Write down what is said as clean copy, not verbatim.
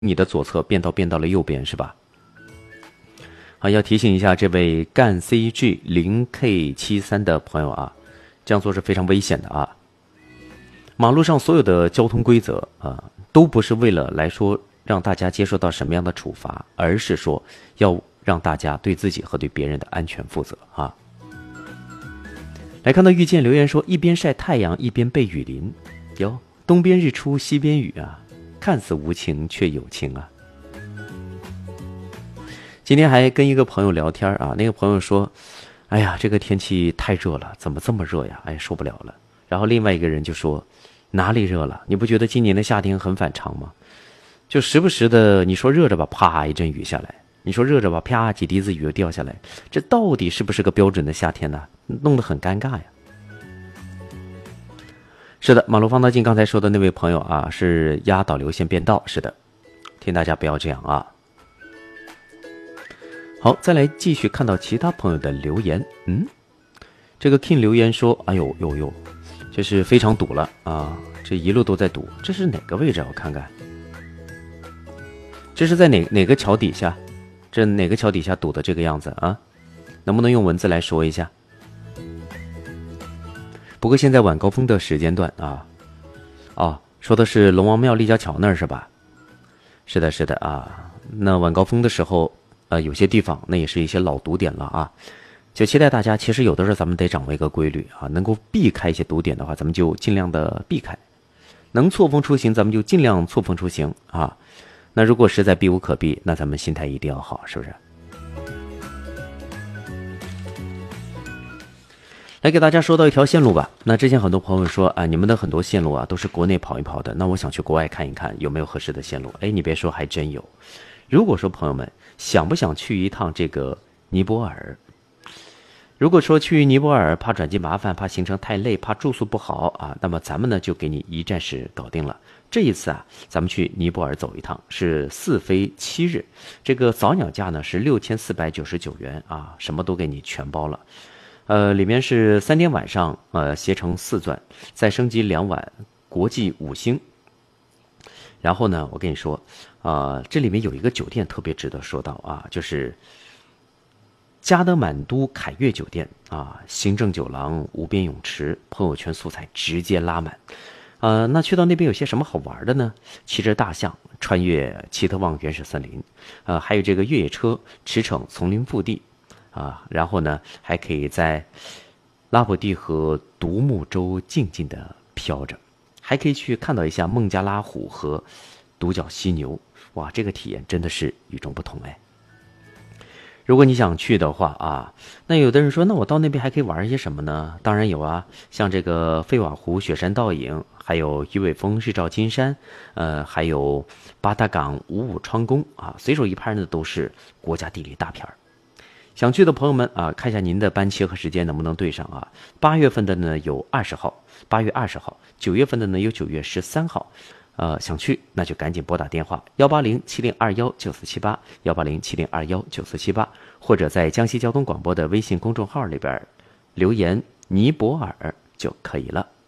你的左侧变到了右边，是吧？好，要提醒一下这位干 CG0K73的朋友啊，这样做是非常危险的啊。马路上所有的交通规则啊，都不是为了来说让大家接受到什么样的处罚，而是说要让大家对自己和对别人的安全负责啊。来看到遇见留言说，一边晒太阳一边被雨淋，哟，东边日出西边雨啊，看似无情却有情啊。今天还跟一个朋友聊天啊，那个朋友说，哎呀，这个天气太热了，怎么这么热呀？哎，受不了了。然后另外一个人就说，哪里热了？你不觉得今年的夏天很反常吗？就时不时的，你说热着吧，啪一阵雨下来；你说热着吧，啪几滴子雨又掉下来。这到底是不是个标准的夏天呢？弄得很尴尬呀。是的，马路放大镜刚才说的那位朋友啊，是压导流线变道，是的，请大家不要这样啊。好，再来继续看到其他朋友的留言。这个 King 留言说，哎呦呦呦，这是非常堵了啊，这一路都在堵。这是哪个位置？我看看，这是在哪个桥底下？这哪个桥底下堵的这个样子啊？能不能用文字来说一下？不过现在晚高峰的时间段啊，哦，说的是龙王庙立交桥那儿是吧？是的，是的啊。那晚高峰的时候，有些地方那也是一些老堵点了啊。就期待大家，其实有的时候咱们得掌握一个规律啊，能够避开一些堵点的话，咱们就尽量的避开；能错峰出行，咱们就尽量错峰出行啊。那如果实在避无可避，那咱们心态一定要好，是不是？来给大家说到一条线路吧。那之前很多朋友说啊，你们的很多线路啊都是国内跑一跑的，那我想去国外看一看有没有合适的线路。哎，你别说，还真有。如果说朋友们想不想去一趟这个尼泊尔？如果说去尼泊尔怕转机麻烦，怕行程太累，怕住宿不好啊，那么咱们呢就给你一站式搞定了。这一次啊，咱们去尼泊尔走一趟，是4飞7日，这个早鸟价呢是6499元啊，什么都给你全包了。里面是3天晚上，携程4钻，再升级2晚国际5星。然后呢，我跟你说，这里面有一个酒店特别值得说到啊，就是加德满都凯悦酒店啊，行政酒廊、无边泳池、朋友圈素材直接拉满。那去到那边有些什么好玩的呢？骑着大象穿越奇特旺原始森林，还有这个越野车驰骋丛林腹地。然后呢，还可以在拉卜蒂河独木舟静静地飘着，还可以去看到一下孟加拉虎和独角犀牛。哇，这个体验真的是与众不同哎！如果你想去的话啊，那有的人说，那我到那边还可以玩一些什么呢？当然有啊，像这个费瓦湖雪山倒影，还有鱼尾峰日照金山，还有巴达港五武昌宫啊，随手一拍呢都是国家地理大片儿。想去的朋友们啊，看一下您的班期和时间能不能对上啊。8月份的呢有20号，8月20号；9月份的呢有9月13号。想去那就赶紧拨打电话18070219478，18070219478，或者在江西交通广播的微信公众号里边留言尼泊尔就可以了。